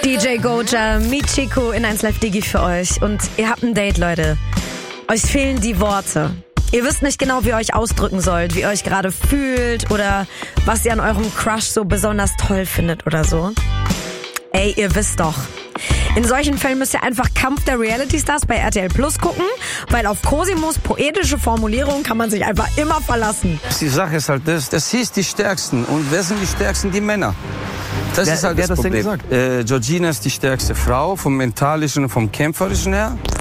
DJ Goja, Michiko in 1 Live Digi für euch. Und ihr habt ein Date, Leute. Euch fehlen die Worte. Ihr wisst nicht genau, wie ihr euch ausdrücken sollt, wie ihr euch gerade fühlt oder was ihr an eurem Crush so besonders toll findet oder so. Ey, ihr wisst doch. In solchen Fällen müsst ihr einfach Kampf der Reality Stars bei RTL Plus gucken, weil auf Cosimos poetische Formulierung kann man sich einfach immer verlassen. Die Sache ist halt das hieß die Stärksten. Und wer sind die Stärksten? Die Männer. Das ist halt das Problem. Georgina ist die stärkste Frau, vom Mentalischen und vom Kämpferischen her.